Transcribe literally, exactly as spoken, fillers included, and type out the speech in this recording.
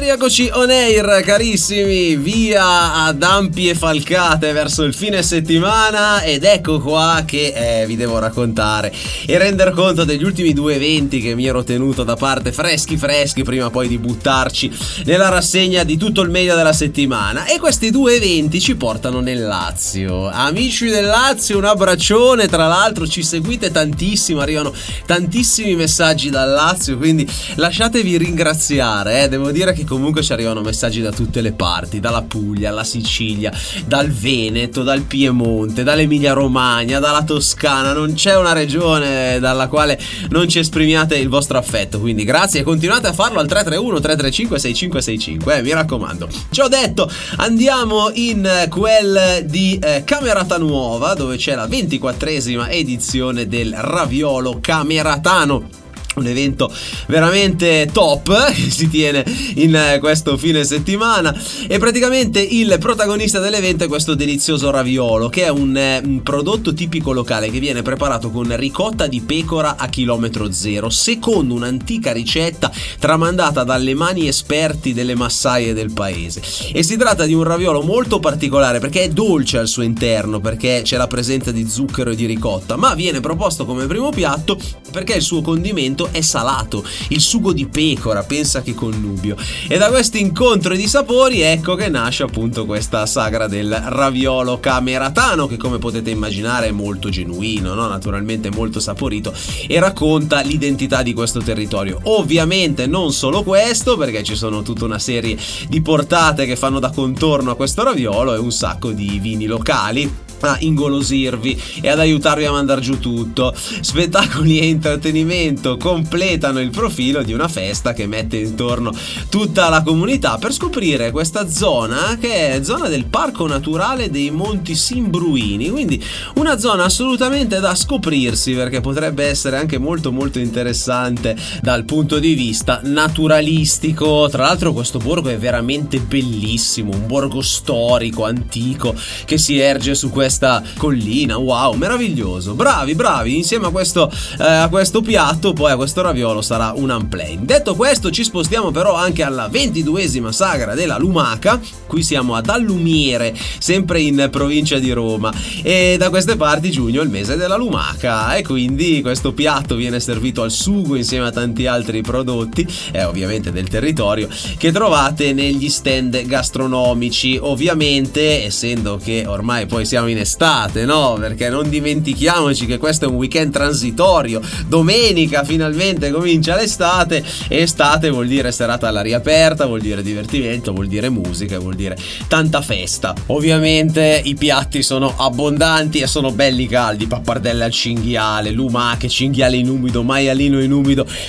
rieccoci on air, carissimi, via ad ampie falcate verso il fine settimana, ed ecco qua che eh, vi devo raccontare e render conto degli ultimi due eventi che mi ero tenuto da parte freschi freschi prima poi di buttarci nella rassegna di tutto il meglio della settimana. E questi due eventi ci portano nel Lazio. Amici del Lazio, un abbraccione, tra l'altro ci seguite tantissimo, arrivano tantissimi messaggi dal Lazio, quindi lasciatevi ringraziare, eh. Devo dire che comunque ci arrivano messaggi da tutte le parti, dalla Puglia, alla Sicilia, dal Veneto, dal Piemonte, dall'Emilia Romagna, dalla Toscana. Non c'è una regione dalla quale non ci esprimiate il vostro affetto, quindi grazie e continuate a farlo al tre tre uno tre tre cinque sei cinque sei cinque, eh, mi raccomando. Ci ho detto, andiamo in quel di eh, Camerata Nuova, dove c'è la ventiquattresima edizione del Raviolo Cameratano. Un evento veramente top che si tiene in questo fine settimana, e praticamente il protagonista dell'evento è questo delizioso raviolo, che è un, un prodotto tipico locale che viene preparato con ricotta di pecora a chilometro zero, secondo un'antica ricetta tramandata dalle mani esperti delle massaie del paese. E si tratta di un raviolo molto particolare perché è dolce al suo interno, perché c'è la presenza di zucchero e di ricotta, ma viene proposto come primo piatto perché il suo condimento è salato, il sugo di pecora, pensa che connubio. E da questo incontro di sapori ecco che nasce appunto questa sagra del raviolo cameratano, che come potete immaginare è molto genuino, no? Naturalmente molto saporito, e racconta l'identità di questo territorio. Ovviamente non solo questo, perché ci sono tutta una serie di portate che fanno da contorno a questo raviolo e un sacco di vini locali a ingolosirvi e ad aiutarvi a mandar giù tutto. Spettacoli e intrattenimento completano il profilo di una festa che mette intorno tutta la comunità per scoprire questa zona, che è zona del Parco Naturale dei Monti Simbruini, quindi una zona assolutamente da scoprirsi, perché potrebbe essere anche molto molto interessante dal punto di vista naturalistico. Tra l'altro questo borgo è veramente bellissimo, un borgo storico, antico, che si erge su questo questa collina. Wow, meraviglioso, bravi bravi. Insieme a questo eh, a questo piatto, poi a questo raviolo, sarà un unplane. Detto questo, ci spostiamo però anche alla ventiduesima sagra della lumaca. Qui siamo ad Allumiere, sempre in provincia di Roma, e da queste parti giugno è il mese della lumaca, e quindi questo piatto viene servito al sugo insieme a tanti altri prodotti, e eh, ovviamente del territorio, che trovate negli stand gastronomici. Ovviamente, essendo che ormai poi siamo in estate, no? Perché non dimentichiamoci che questo è un weekend transitorio. Domenica finalmente comincia l'estate, e estate vuol dire serata all'aria aperta, vuol dire divertimento, vuol dire musica, vuol dire tanta festa. Ovviamente i piatti sono abbondanti e sono belli caldi: pappardelle al cinghiale, lumache, cinghiale in umido, maialino in umido,